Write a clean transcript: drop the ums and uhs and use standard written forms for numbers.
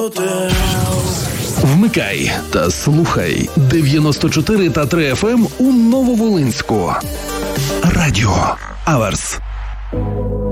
Вмикай та слухай 94 та 3 FM у Нововолинську. Радіо Аверс.